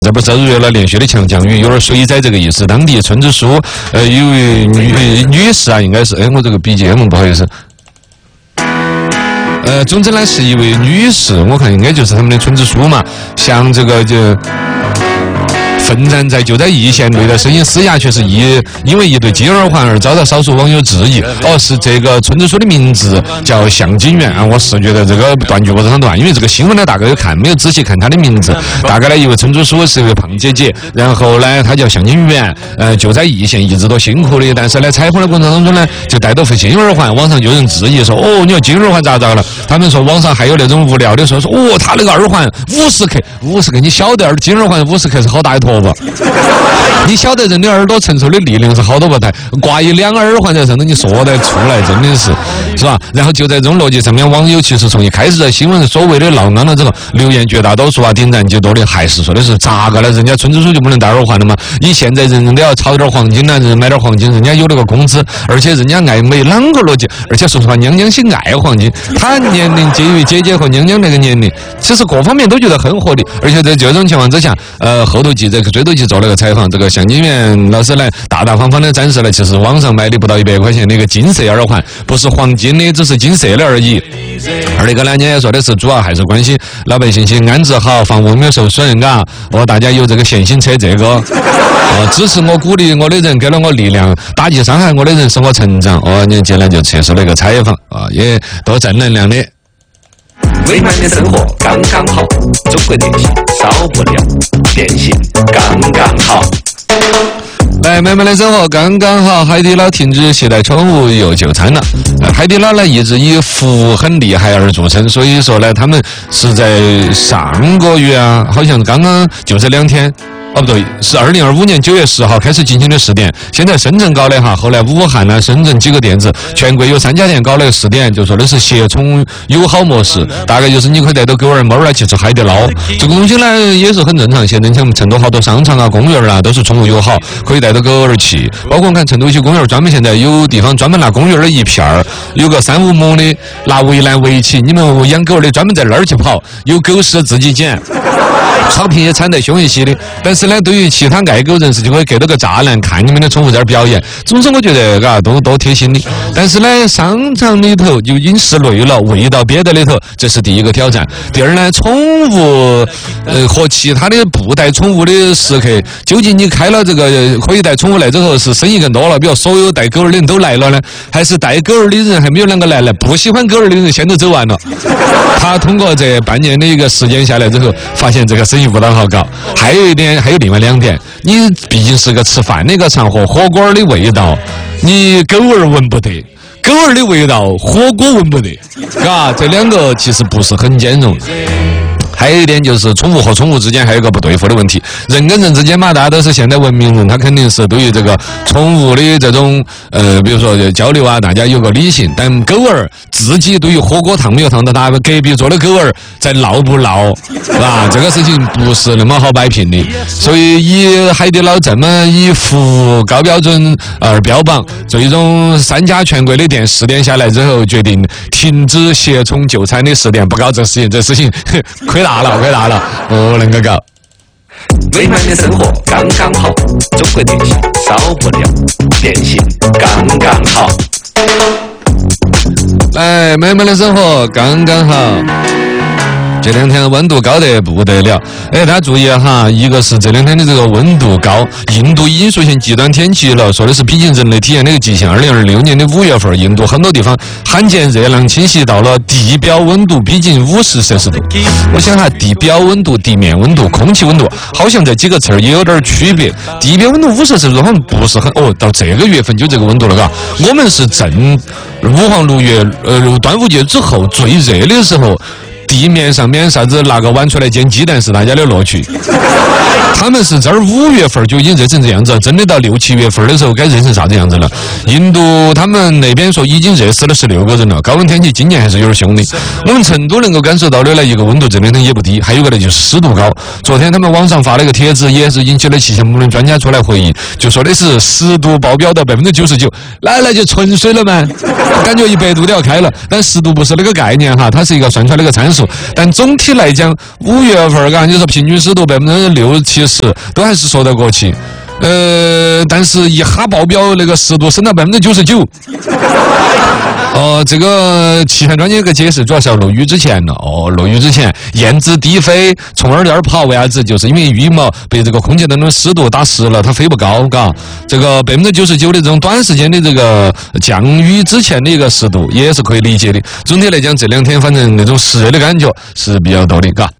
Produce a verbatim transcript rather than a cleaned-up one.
这不是入了连续的强降雨，有点水灾这个意思。当地村支书，呃，有位女女士啊，应该是，哎，我这个 B G M 不好意思。呃，总之呢是一位女士，我看应该就是他们的村支书嘛，向这个就。奋战在就在一线内的声音施压，却是一因为一对金耳环而遭到少数网友质疑。哦，是这个村支书的名字叫向金元啊，我是觉得这个断句不是很断，因为这个新闻呢大概有看，没有仔细看他的名字。大概呢，一位村支书是一位胖姐姐，然后呢，她叫向金元，呃，就在一线一直都辛苦的，但是呢，采访的过程当中呢，就带到副金耳环，网上就有人质疑说，哦，你要金耳环咋着了？他们说网上还有那种无聊的说说，哦，他那个耳环五十克，五十克，你晓得金耳环五十克是好大一坨不？你晓得人的耳朵承受的力量是好多不台？挂一两个耳环在上头，你说得出来，真的是，是吧？然后就在这种逻辑上面，网友其实从一开始在新闻所谓的闹嚷了之后，留言绝大多数啊，点赞极多的还是说的是咋个了？人家村支书就不能戴耳环了吗？你现在人人都要炒点黄金了，人买点黄金，人家有那个工资，而且人家爱美，啷个逻辑？而且说实话，娘娘是爱黄金，她年龄介于姐姐和娘娘那个年龄，其实各方面都觉得很合理。而且在这种情况之下，呃，后头记者追头去做了个采访，这个向金元老师呢，大大方方的展示了，其实网上买的不到一百块钱的一个金色耳环，不是黄金的，只是金色的而已。而那个呢，你也说的是主要还是关心老百姓去安置好，房屋没有受损，嘎，哦，大家有这个闲心扯这个，哦，支持我、鼓励我的人，给了我力量；打击伤害我的人，使我成长。哦，你接下来就结束了一个采访，啊，也多正能量的。 美满的生活刚刚好，中国电信少不了，电信刚刚好。 来，美满的生活刚刚好。海底捞停止携带宠物又就餐了。呃、海底捞呢一直以服务很厉害而著称，所以说呢，他们是在上个月啊，好像刚刚就这两天。哦不对，是二零二五年九月十号开始进行的试点，现在深圳搞的哈，后来武汉呢、深圳几个店子，全国有三家店搞了个试点，就说的是携宠友好模式，大概就是你可以带到狗儿猫儿来去吃海底捞，这个东西呢也是很正常。现在像成都好多商场啊、公园啊都是宠物友好，可以带到狗儿去，包括看成都有些公园专门现在有地方专门拿公园的一片儿，有个三五亩的拿围栏围起，你们养狗儿的专门在那儿去跑，有狗屎自己捡。草坪也铲得凶一些的，但是呢，对于其他爱狗人士就会给到个栅栏看你们的宠物在这儿表演。总之，我觉得嘎都多贴心的。但是呢，商场里头就饮食累了，味道憋在里头，这是第一个挑战。第二呢，宠物呃和其他的不带宠物的食客，究竟你开了这个可以带宠物来之后，是生意更多了，比如所有带狗儿的人都来了呢，还是带狗儿的人还没有啷个来呢？不喜欢狗儿的人先都走完了。他通过这半年的一个时间下来之后，发现这个生意不大好搞。还有一点，还有另外两点，你毕竟是个吃饭的一个场合，火锅的味道，你狗儿闻不得，狗儿的味道，火锅闻不得，啊，这两个其实不是很兼容。还有一点就是宠物和宠物之间还有一个不对付的问题，人跟人之间嘛，大家都是现代文明人，他肯定是对于这个宠物的这种呃，比如说交流啊，大家有个理性。但狗儿自己对于火锅烫没有烫到他隔壁桌的狗儿在闹不闹，是吧？这个事情不是那么好摆平的。所以以海底捞这么以服务高标准而标榜，最终三家全国的店试点下来之后，决定停止携宠就餐的试点，不搞这事情，这事情亏大了，亏大了，不能够搞。 美满的生活刚刚好，中国电信少不了，电信刚刚好。 来，美满的生活刚刚好。这两天温度高得不得了，哎，大家注意哈，一个是这两天的这个温度高，印度已经出现极端天气了，说的是逼近人类体验的一个极限。二零二六年的五月份，印度很多地方罕见热浪侵袭到了地表温度逼近五十摄氏度。我想哈，地表温度、地面温度、空气温度，好像这几个词儿也有点区别。地表温度五十摄氏度好像不是很哦，到这个月份就这个温度了，嘎。我们是正五黄六月，呃，端午节之后最热的时候。地面上面啥子拿个碗出来煎鸡蛋是大家的乐趣，他们是这儿五月份就已经热成这样子，真的到六七月份的时候该热成啥子样子了。印度他们那边说已经热死了十六个人了，高温天气今年还是有点凶的。我们成都能够感受到的呢，一个温度这两天也不低，还有个呢就是湿度高。昨天他们网上发了一个帖子，也是引起了气象部门专家出来回应，就说的是湿度爆表到百分之九十九，来来就纯水了嘛，感觉一百度都要开了。但湿度不是那个概念哈，它是一个算出来那个参数。 楚。但总体来讲，五月份儿，嘎，你说平均湿度百分之六七十，都还是说得过去。呃，但是一哈爆表，那个湿度升到百分之九十九。哦，这个气象专家一个解释，主要是要落雨之前了。哦，落雨之前，燕子低飞，从二点跑，为啥子？就是因为羽毛被这个空气当中的湿度打湿了，它飞不高，嘎。这个百分之九十九的这种短时间的这个降雨之前的一个湿度，也是可以理解的。总体来讲，这两天反正那种湿热的感觉是比较多的，嘎。